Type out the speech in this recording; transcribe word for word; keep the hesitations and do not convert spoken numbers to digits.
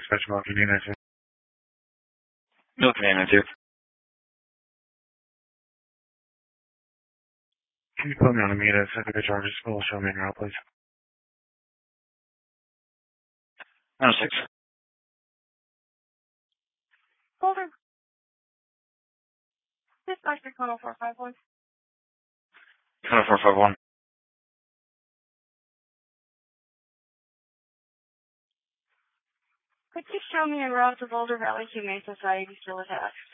dispatch about you need answer. No, can I answer? Can you put me on a meet at Secretary Charges? Will show me in route, please. nine oh six. Hold on. Dispatch to one oh four five one. one oh four five one. Could you show me en route to Boulder Valley Humane Society still attached?